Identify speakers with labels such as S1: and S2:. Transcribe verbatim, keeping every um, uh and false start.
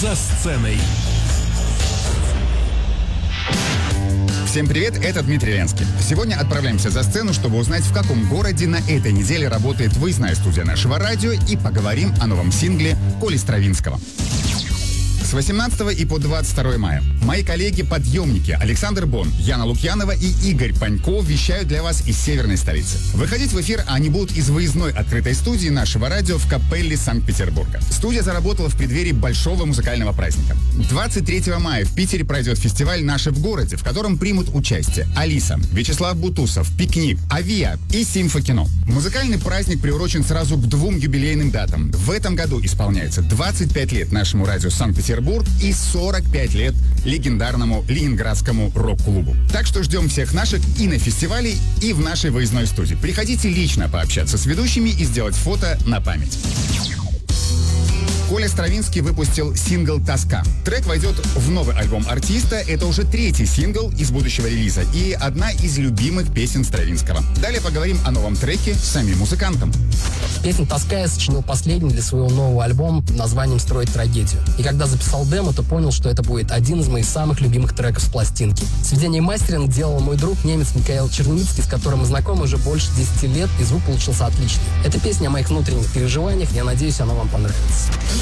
S1: за сценой.
S2: Всем привет, это Дмитрий Ленский. Сегодня отправляемся за сцену, чтобы узнать, в каком городе на этой неделе работает выездная студия нашего радио, и поговорим о новом сингле Коли Стравинского. С восемнадцатого и по двадцать второе мая мои коллеги-подъемники Александр Бон, Яна Лукьянова и Игорь Паньков вещают для вас из северной столицы. Выходить в эфир они будут из выездной открытой студии нашего радио в Капелле Санкт-Петербурга. Студия заработала в преддверии большого музыкального праздника. двадцать третьего мая в Питере пройдет фестиваль «Наши в городе», в котором примут участие Алиса, Вячеслав Бутусов, Пикник, Авиа и Симфокино. Музыкальный праздник приурочен сразу к двум юбилейным датам. В этом году исполняется двадцать пять лет нашему радио Санкт-Петербург и сорок пять лет легендарному ленинградскому рок-клубу. Так что ждем всех наших и на фестивале, и в нашей выездной студии. Приходите лично пообщаться с ведущими и сделать фото на память. Коля Стравинский выпустил сингл «Тоска». Трек войдет в новый альбом артиста. Это уже третий сингл из будущего релиза и одна из любимых песен Стравинского. Далее поговорим о новом треке с самим музыкантом.
S3: Песню «Тоска» я сочинил последний для своего нового альбома под названием «Строить трагедию». И когда записал демо, то понял, что это будет один из моих самых любимых треков с пластинки. Сведение и мастеринг делал мой друг, немец Михаил Черновицкий, с которым мы знакомы уже больше десяти лет, и звук получился отличный. Эта песня о моих внутренних переживаниях, я надеюсь, она вам понравится.